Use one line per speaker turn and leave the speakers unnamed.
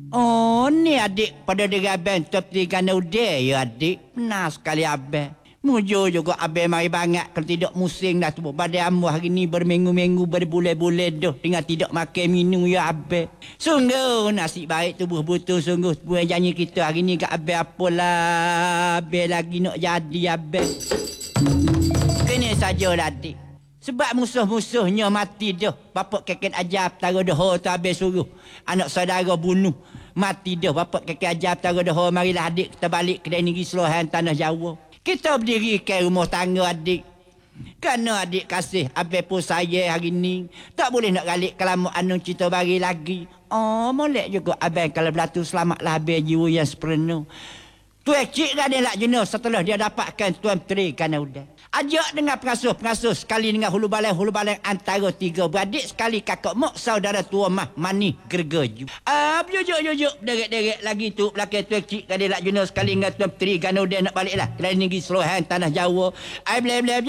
Oh, ni adik pada dengan abang top 3 udah ya adik. Benar sekali abang. Mujur juga abang mari bangat kalau tidak musim dah tu. Pada amu hari ni berminggu-minggu berbulan-bulan dah dengan tidak makan minum ya abang. Sungguh nasib baik tubuh butuh sungguh. Buat janji kita hari ni kat abang apalah abang lagi nak jadi abang. Kini saja lah adik. Sebab musuh-musuhnya mati dah. Bapak kekek ajar tara dah tu habis suruh anak saudara bunuh. Mati dah bapak kekek ajar tara dah. Marilah adik kita balik ke negeri Selohan tanah Jawa. Kita berdirikan rumah tangga adik. Kerana adik kasih abang pun saya hari ni. Tak boleh nak galik kelamu anu cerita bagi lagi. Oh, molek juga abang kalau berlatu selamatlah abang jiwa yang sepenuh. Tuan cik dah dia nak jenuh setelah dia dapatkan Tuan Menteri kerana udah. Ajak dengan pengasuh-pengasuh sekali dengan hulu balai antara 3 beradik sekali kakak mak saudara tua mah mani gergeju. Jujuk derek lagi tu belakang Tuan cik dah dia nak jenuh sekali dengan Tuan Menteri kerana udah nak baliklah dari negeri Selohan tanah Jawa. Ai blem